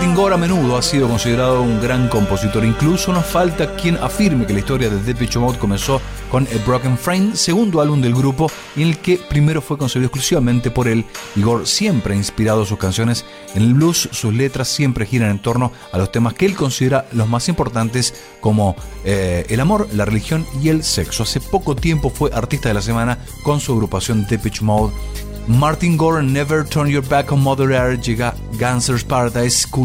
Martin Gore a menudo ha sido considerado un gran compositor. Incluso no falta quien afirme que la historia de Depeche Mode comenzó con A Broken Frame, segundo álbum del grupo, en el que primero fue concebido exclusivamente por él. Y Gore siempre ha inspirado sus canciones en el blues. Sus letras siempre giran en torno a los temas que él considera los más importantes, como el amor, la religión y el sexo. Hace poco tiempo fue artista de la semana con su agrupación Depeche Mode. Martin Gore, Never Turn Your Back on Mother Earth, llega Gangster's Paradise.